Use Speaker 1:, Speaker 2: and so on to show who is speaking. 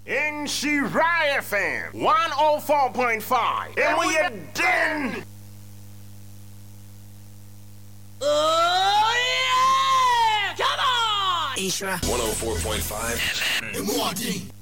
Speaker 1: In Shirai FM 104.5. And we are done.
Speaker 2: Oh, yeah! Come on!
Speaker 3: Isra
Speaker 4: 104.5 FM.